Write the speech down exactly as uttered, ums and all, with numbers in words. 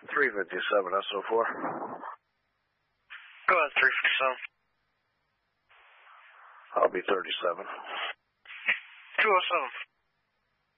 three fifty-seven S O four. Go ahead, three fifty-seven. I'll be thirty-seven. two oh seven.